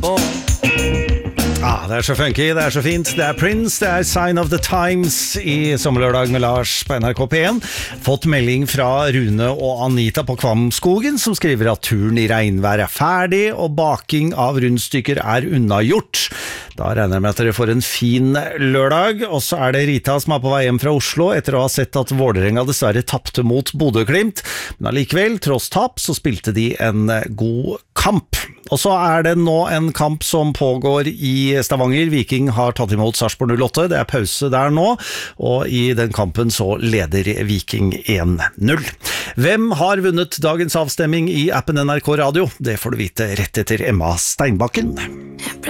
born. Det så funky, det så fint. Det Prince, det Sign of the Times i Sommerlørdag med Lars på NRK P1. Fått melding fra Rune og Anita på Kvamskogen, som skriver at turen i regnvær ferdig, og baking av rundstykker unnagjort. Da regner jeg med at dere får en fin lørdag. Og så det Rita som på vei hjem fra Oslo, etter å ha sett at Vålerenga dessverre tappte mot Bodø/Glimt. Men allikevel, tross tap, så spilte de en god kamp. Og så det nå en kamp som pågår i Stavanger. Viking har tatt imot Sarpsborg 08. Det pause der nå, og i den kampen så leder Viking 1-0. Hvem har vunnet dagens avstemming i appen NRK Radio? Det får du vite rett etter Emma Steinbakken.